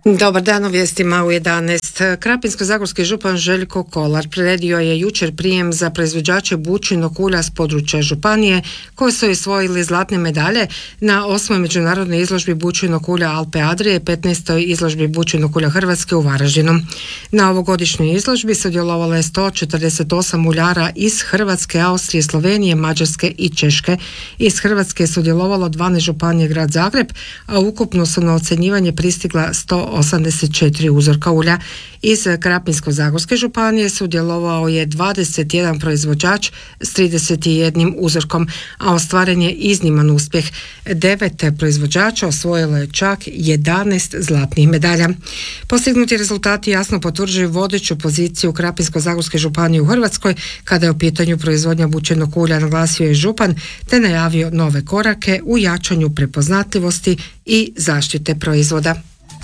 Dobar dan, u vijestima u 11. Krapinsko-zagorski župan Željko Kolar priredio je jučer prijem za proizvođače bućinog ulja s područja županije koji su osvojili zlatne medalje na 8. međunarodnoj izložbi bućinog ulja Alpe Adrije i 15. izložbi bućinog ulja Hrvatske u Varaždinu. Na ovogodišnjoj izložbi sudjelovalo je 148 uljara iz Hrvatske, Austrije, Slovenije, Mađarske i Češke. Iz Hrvatske je sudjelovalo 12 županije i grad Zagreb, a ukupno su na ocjenjivanje pristigla 184 uzorka ulja. Iz Krapinsko-zagorske županije sudjelovao je 21 proizvođač s 31 uzorkom, a ostvaren je izniman uspjeh. 9 proizvođača osvojilo je čak 11 zlatnih medalja. Postignuti rezultati jasno potvrđuju vodeću poziciju Krapinsko-zagorske županije u Hrvatskoj kada je u pitanju proizvodnja bućinog ulja, naglasio je župan, te najavio nove korake u jačanju prepoznatljivosti i zaštite proizvoda.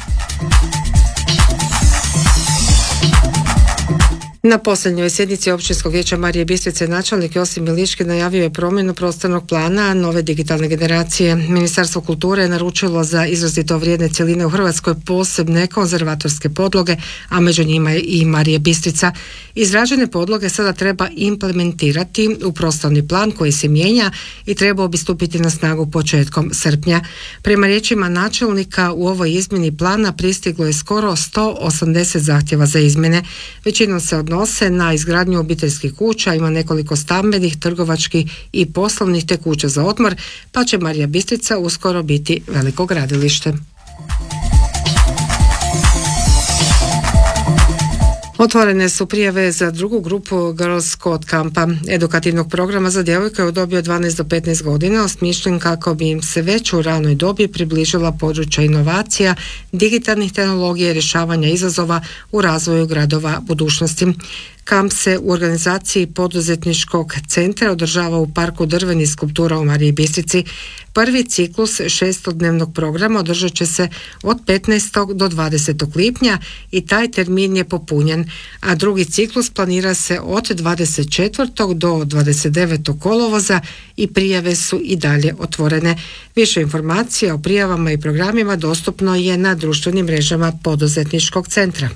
Na posljednjoj sjednici Općinskog vijeća Marije Bistrice načelnik Josip Miliški najavio je promjenu prostornog plana nove digitalne generacije. Ministarstvo kulture je naručilo za izrazito vrijedne cjeline u Hrvatskoj posebne konzervatorske podloge, a među njima je i Marija Bistrica. Izrađene podloge sada treba implementirati u prostorni plan koji se mijenja i trebao bi stupiti na snagu početkom srpnja. Prema riječima načelnika, u ovoj izmjeni plana pristiglo je skoro 180 zahtjeva za izmjene. Većinom se odnose na izgradnju obiteljskih kuća, ima nekoliko stambenih, trgovačkih i poslovnih te kuća za odmor, pa će Marija Bistrica uskoro biti veliko gradilište. Otvorene su prijave za drugu grupu Girls Code Campa, edukativnog programa za djevojke u dobi od 12 do 15 godina, osmišljen kako bi im se već u ranoj dobi približila područja inovacija, digitalnih tehnologija i rješavanja izazova u razvoju gradova budućnosti. Kamp se u organizaciji poduzetničkog centra održava u parku drvenih skulptura u Mariji Bistrici. Prvi ciklus 6-dnevnog programa održat će se od 15. do 20. lipnja i taj termin je popunjen, a drugi ciklus planira se od 24. do 29. kolovoza i prijave su i dalje otvorene. Više informacija o prijavama i programima dostupno je na društvenim mrežama poduzetničkog centra.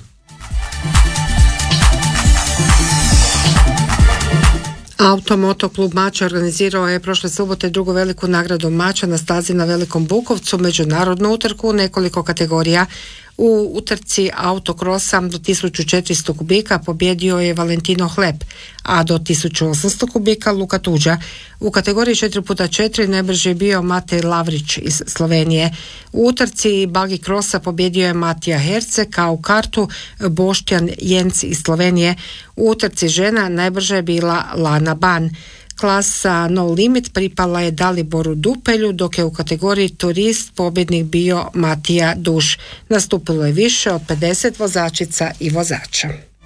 Automoto klub Mača organizirao je prošle subote drugu veliku nagradu Mača na stazi na Velikom Bukovcu, međunarodnu utrku u nekoliko kategorija. U utrci autokrosa do 1400 kubika pobjedio je Valentino Hleb, a do 1800 kubika Luka Tuđa. U kategoriji 4x4 najbrži je bio Matej Lavrić iz Slovenije. U utrci bagi krosa pobjedio je Matija Herceg, a u kartu Boštjan Jenc iz Slovenije. U utrci žena najbrža je bila Lana Ban. Klasa No Limit pripala je Daliboru Dupelju, dok je u kategoriji Turist pobjednik bio Matija Duš. Nastupilo je više od 50 vozačica i vozača.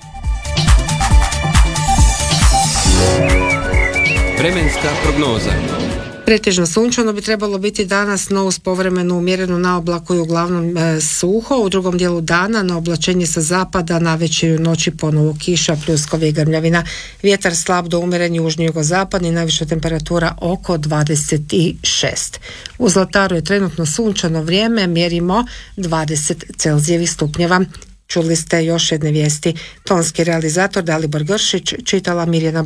Vremenska prognoza. Pretežno sunčano bi trebalo biti danas, no uz povremenu umjerenu naoblaku i uglavnom suho. U drugom dijelu dana na oblačenje sa zapada, navečer i u noći ponovo kiša, pljuskovi i grmljavina. Vjetar slab do umjeren južni jugozapadni, najviša temperatura oko 26. U Zlataru je trenutno sunčano vrijeme, mjerimo 20 Celzijevih stupnjeva. Čuli ste još jedne vijesti. Tonski realizator Dalibor Gršić, čitala Mirjana